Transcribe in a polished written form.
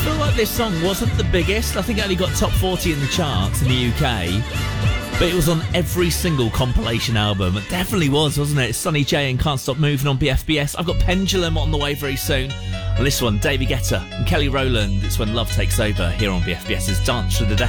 feel like this song wasn't the biggest. I think it only got top 40 in the charts in the UK. But it was on every single compilation album. It definitely was, wasn't it? Sonny J and Can't Stop Moving on BFBS. I've got Pendulum on the way very soon. And this one, David Guetta and Kelly Rowland. It's When Love Takes Over here on BFBS's Dance for the Day.